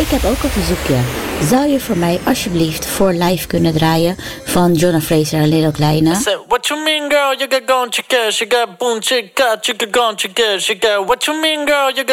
ik heb ook een verzoekje. Zou je voor mij alsjeblieft voor live kunnen draaien van Jonna Fraser en Little Kleine? What you mean, girl? You got gone, you got boom, you got what you mean, girl? You got